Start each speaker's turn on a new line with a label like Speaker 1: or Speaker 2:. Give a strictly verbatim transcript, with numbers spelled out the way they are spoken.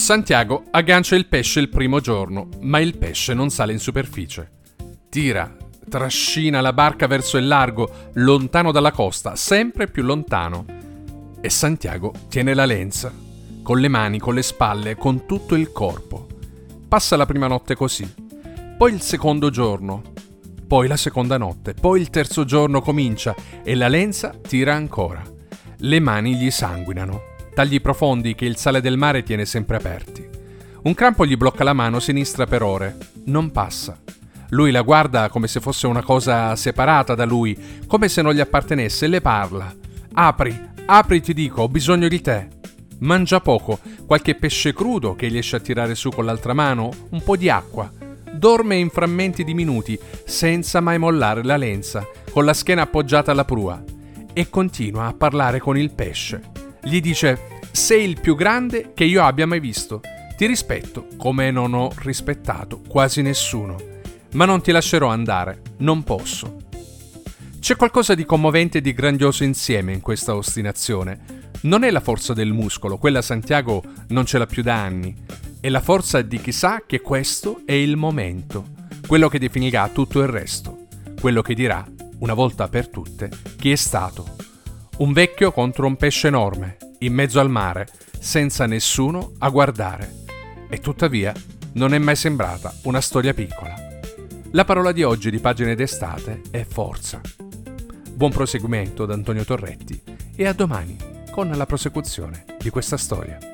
Speaker 1: Santiago aggancia il pesce il primo giorno, ma il pesce non sale in superficie. Tira, trascina la barca verso il largo, lontano dalla costa, sempre più lontano. E Santiago tiene la lenza, con le mani, con le spalle, con tutto il corpo. Passa la prima notte così, poi il secondo giorno, poi la seconda notte, poi il terzo giorno comincia e la lenza tira ancora. Le mani gli sanguinano, tagli profondi che il sale del mare tiene sempre aperti. Un crampo gli blocca la mano sinistra per ore, non passa. Lui la guarda come se fosse una cosa separata da lui, come se non gli appartenesse, e le parla. Apri, apri ti dico, ho bisogno di te. Mangia poco, qualche pesce crudo che riesce a tirare su con l'altra mano, un po' di acqua. Dorme in frammenti di minuti, senza mai mollare la lenza, con la schiena appoggiata alla prua. E continua a parlare con il pesce. Gli dice: sei il più grande che io abbia mai visto. Ti rispetto come non ho rispettato quasi nessuno. Ma non ti lascerò andare, non posso. C'è qualcosa di commovente e di grandioso insieme in questa ostinazione. Non è la forza del muscolo, quella Santiago non ce l'ha più da anni. È la forza di chi sa che questo è il momento, quello che definirà tutto il resto, quello che dirà, una volta per tutte, chi è stato. Un vecchio contro un pesce enorme, in mezzo al mare, senza nessuno a guardare. E tuttavia non è mai sembrata una storia piccola. La parola di oggi di Pagine d'estate è forza. Buon proseguimento da Antonio Torretti e a domani con la prosecuzione di questa storia.